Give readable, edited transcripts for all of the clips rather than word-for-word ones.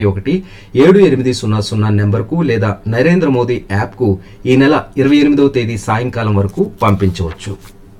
1-7800 నెంబర్కు లేదా నరేంద్ర మోదీ యాప్కు ఈ నెల 28వ తేదీ సాయంకాలం వరకు పంపించవచ్చు.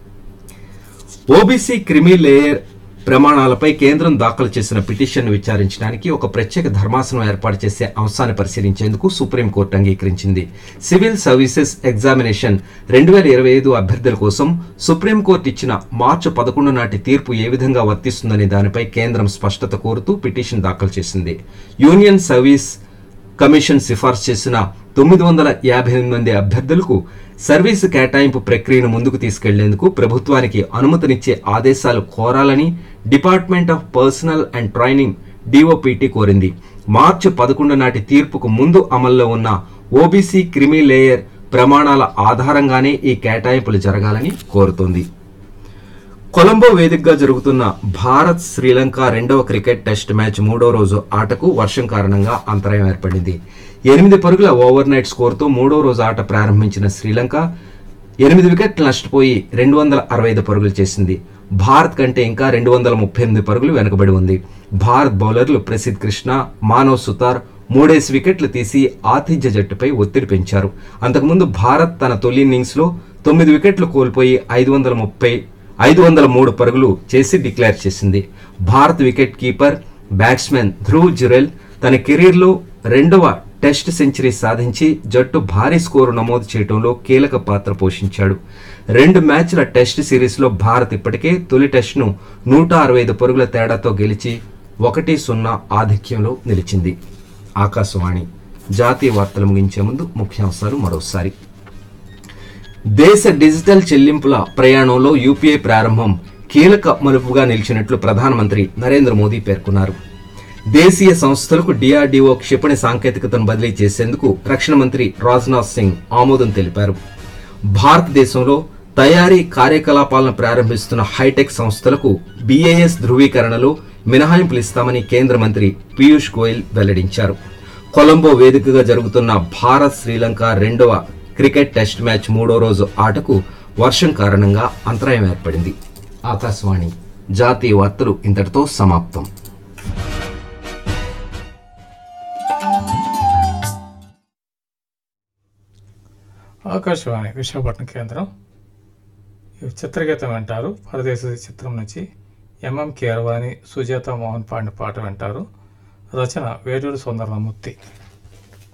ఓబీసీ క్రిమీ లేయర్ ప్రమాణాలపై కేంద్రం దాఖలు చేసిన పిటిషన్ను విచారించడానికి ఒక ప్రత్యేక ధర్మాసనం ఏర్పాటు చేసే అంశాన్ని పరిశీలించేందుకు సుప్రీంకోర్టు అంగీకరించింది. సివిల్ సర్వీసెస్ ఎగ్జామినేషన్ 2025 అభ్యర్థుల కోసం సుప్రీంకోర్టు ఇచ్చిన మార్చి 11 నాటి తీర్పు ఏ విధంగా వర్తిస్తుందనే దానిపై కేంద్రం స్పష్టత కోరుతూ పిటిషన్ దాఖలు చేసింది. యూనియన్ సర్వీస్ కమిషన్ సిఫార్సు చేసిన 958 మంది అభ్యర్థులకు సర్వీసు కేటాయింపు ప్రక్రియను ముందుకు తీసుకెళ్లేందుకు ప్రభుత్వానికి అనుమతినిచ్చే ఆదేశాలు కోరాలని department of personal and training DoPT కోరింది. మార్చి 11 నాటి తీర్పుకు ముందు అమల్లో ఉన్న ఓబీసీ క్రిమీ లేయర్ ప్రమాణాల ఆధారంగానే ఈ కేటాయింపులు జరగాలని కోరుతోంది. కొలంబో వేదికగా జరుగుతున్న భారత్ శ్రీలంక 2వ క్రికెట్ టెస్ట్ మ్యాచ్ 3వ రోజు ఆటకు వర్షం కారణంగా అంతరాయం ఏర్పడింది. 8 పరుగుల ఓవర్ నైట్ స్కోర్తో 3వ రోజు ఆట ప్రారంభించిన శ్రీలంక 8 వికెట్లు నష్టపోయి 265 పరుగులు చేసింది. భారత్ కంటే ఇంకా 238 పరుగులు వెనుకబడి ఉంది. భారత్ బౌలర్లు ప్రసిద్ధ్ కృష్ణ, మానవ్ సుతార్ 3 వికెట్లు తీసి ఆతిథ్య జట్టుపై ఒత్తిడి పెంచారు. అంతకుముందు భారత్ తన తొలి ఇన్నింగ్స్లో 9 వికెట్లు కోల్పోయి 503 పరుగులు చేసి డిక్లేర్ చేసింది. Bharat wicket keeper batsmen Dhruv Jurel తన కెరీర్లో 2వ టెస్ట్ సెంచరీ సాధించి జట్టు భారీ స్కోరు నమోదు చేయడంలో కీలక పాత్ర పోషించాడు. 2 మ్యాచ్ల టెస్ట్ సిరీస్లో భారత్ ఇప్పటికే తొలి టెస్ట్ను 165 పరుగుల తేడాతో గెలిచి 1-0 ఆధిక్యంలో నిలిచింది. ఆకాశవాణి జాతీయ వార్తలు ముగించే ముందు ముఖ్యాంశాలు మరోసారి. దేశ డిజిటల్ చెల్లింపుల ప్రయాణంలో యూపీఐ ప్రారంభం కీలక మలుపుగా నిలిచినట్లు ప్రధానమంత్రి నరేంద్ర మోదీ పేర్కొన్నారు. దేశీయ సంస్థలకు డిఆర్డీఓ క్షిపణి సాంకేతికతను బదిలీ చేసేందుకు రక్షణ మంత్రి రాజ్నాథ్ సింగ్ ఆమోదం తెలిపారు. భారతదేశంలో తయారీ కార్యకలాపాలను ప్రారంభిస్తున్న హైటెక్ సంస్థలకు బీఐఎస్ ధృవీకరణలో మినహాయింపులు ఇస్తామని కేంద్ర మంత్రి పీయూష్ గోయల్ వెల్లడించారు. కొలంబో వేదికగా జరుగుతున్న భారత్ శ్రీలంక 2వ క్రికెట్ టెస్ట్ మ్యాచ్ 3వ రోజు ఆటకు వర్షం కారణంగా అంతరాయం ఏర్పడింది. ఆకాశవాణి జాతీయ వార్తలు ఇంతటితో సమాప్తం. ఆకాశవాణి విశాఖపట్నం కేంద్రం. చిత్రగీతం వింటారు. పరదేశ చిత్రం నుంచి ఎంఎం కీరవాణి, సుజాత మోహన్ పాడిన పాట వింటారు. రచన వేటూరి సుందరరామూర్తి.